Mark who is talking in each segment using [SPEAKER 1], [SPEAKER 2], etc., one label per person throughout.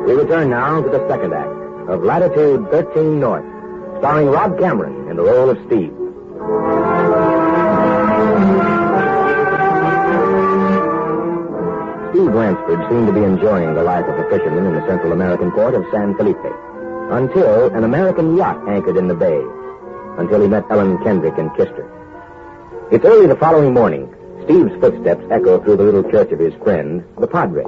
[SPEAKER 1] We return now to the second act of Latitude 13 North, starring Rob Cameron in the role of Steve. Steve Ransford seemed to be enjoying the life of a fisherman in the Central American port of San Felipe, until an American yacht anchored in the bay, until he met Ellen Kendrick and kissed her. It's early the following morning. Steve's footsteps echo through the little church of his friend, the Padre.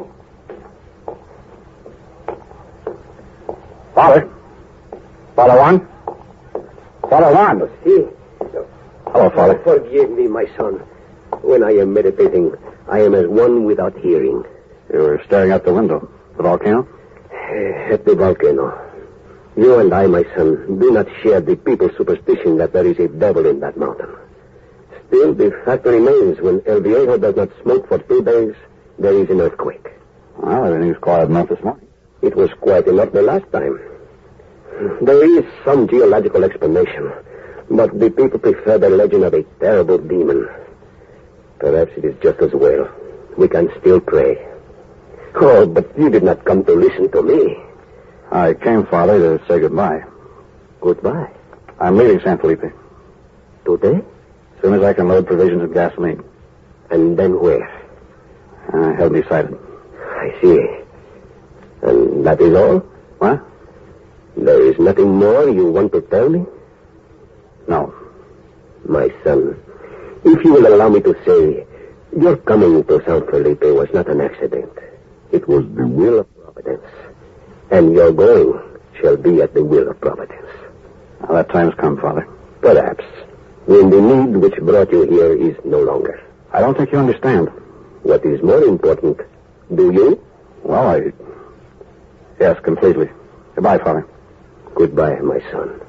[SPEAKER 1] Father. Father Juan. Father Juan.
[SPEAKER 2] See?
[SPEAKER 1] Hello, Father.
[SPEAKER 2] Forgive me, my son. When I am meditating, I am as one without hearing.
[SPEAKER 1] You were staring out the window. The volcano?
[SPEAKER 2] At the volcano. You and I, my son, do not share the people's superstition that there is a devil in that mountain. Still, the fact remains, when El Viejo does not smoke for 2 days, there is an earthquake.
[SPEAKER 1] Well, everything's quiet enough this morning.
[SPEAKER 2] It was quiet enough the last time. There is some geological explanation, but the people prefer the legend of a terrible demon. Perhaps it is just as well. We can still pray. Oh, but you did not come to listen to me.
[SPEAKER 1] I came, Father, to say goodbye.
[SPEAKER 2] Goodbye.
[SPEAKER 1] I'm leaving San Felipe.
[SPEAKER 2] Today?
[SPEAKER 1] As soon as I can load provisions and gasoline.
[SPEAKER 2] And then where?
[SPEAKER 1] I haven't decided.
[SPEAKER 2] I see. And that is all?
[SPEAKER 1] What?
[SPEAKER 2] There is nothing more you want to tell me?
[SPEAKER 1] No.
[SPEAKER 2] My son, if you will allow me to say, your coming to San Felipe was not an accident. It was the will of Providence. And your going shall be at the will of Providence.
[SPEAKER 1] Well, that time's come, Father.
[SPEAKER 2] Perhaps, when the need which brought you here is no longer.
[SPEAKER 1] I don't think you understand.
[SPEAKER 2] What is more important, do you?
[SPEAKER 1] Well, Yes, completely. Goodbye, Father.
[SPEAKER 2] Goodbye, my son.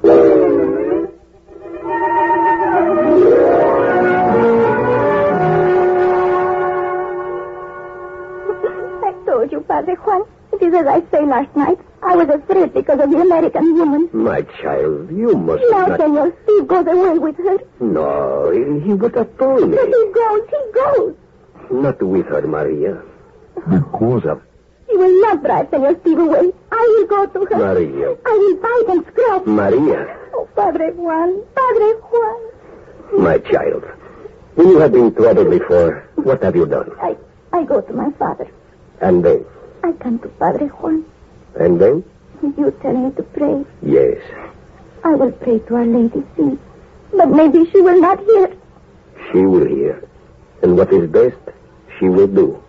[SPEAKER 3] I told you, Padre Juan. It is as I say last night. I was afraid because of the American woman.
[SPEAKER 2] My child, you must
[SPEAKER 3] Now,
[SPEAKER 2] not...
[SPEAKER 3] Senor Steve goes away with her.
[SPEAKER 2] No, he would have told me.
[SPEAKER 3] But he goes.
[SPEAKER 2] Not with her, Maria. Because of...
[SPEAKER 3] He will not drive Senor Steve away. I will go to her.
[SPEAKER 2] Maria.
[SPEAKER 3] I will bite and scratch.
[SPEAKER 2] Maria.
[SPEAKER 3] Oh, Padre Juan. Padre Juan.
[SPEAKER 2] My child, when you have been troubled before, what have you done?
[SPEAKER 3] I go to my father.
[SPEAKER 2] And then?
[SPEAKER 3] I come to Padre Juan.
[SPEAKER 2] And then?
[SPEAKER 3] You tell me to pray.
[SPEAKER 2] Yes.
[SPEAKER 3] I will pray to Our Lady, see. But maybe she will not hear.
[SPEAKER 2] She will hear. And what is best, she will do.